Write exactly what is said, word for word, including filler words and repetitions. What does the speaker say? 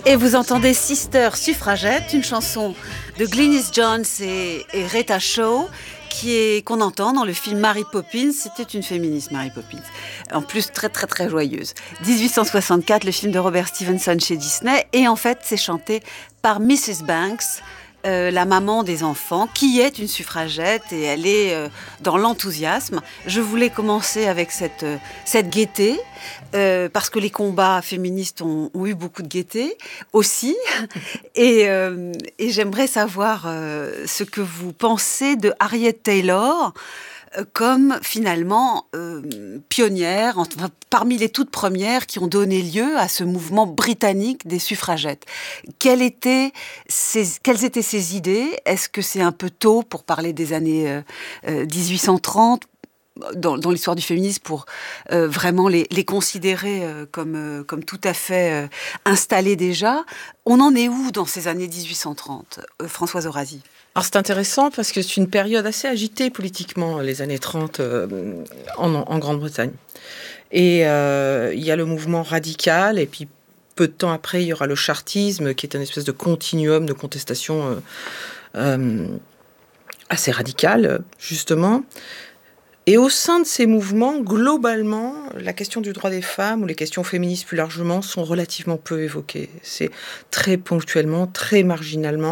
Et vous entendez Sister Suffragette, une chanson de Glynis Johns et, et Rita Shaw, qui est, qu'on entend dans le film Mary Poppins. C'était une féministe, Mary Poppins. En plus, très, très, très joyeuse. dix-huit cent soixante-quatre, le film de Robert Stevenson chez Disney. Et en fait, c'est chanté par missus Banks, Euh, la maman des enfants, qui est une suffragette, et elle est euh, dans l'enthousiasme. Je voulais commencer avec cette, euh, cette gaieté, euh, parce que les combats féministes ont, ont eu beaucoup de gaieté aussi. Et, euh, et j'aimerais savoir euh, ce que vous pensez de Harriet Taylor, comme finalement euh, pionnière, enfin, parmi les toutes premières qui ont donné lieu à ce mouvement britannique des suffragettes. Quelles étaient ses, quelles étaient ses idées ? Est-ce que c'est un peu tôt pour parler des années euh, euh, dix-huit cent trente dans, dans l'histoire du féminisme pour euh, vraiment les, les considérer euh, comme, euh, comme tout à fait euh, installées déjà ? On en est où dans ces années dix-huit cent trente, euh, Françoise Orasi ? Alors c'est intéressant parce que c'est une période assez agitée politiquement, les années trente euh, en, en Grande-Bretagne. Et euh, il y a le mouvement radical, et puis peu de temps après, il y aura le chartisme, qui est une espèce de continuum de contestation euh, euh, assez radical, justement. Et au sein de ces mouvements, globalement, la question du droit des femmes ou les questions féministes plus largement sont relativement peu évoquées. C'est très ponctuellement, très marginalement.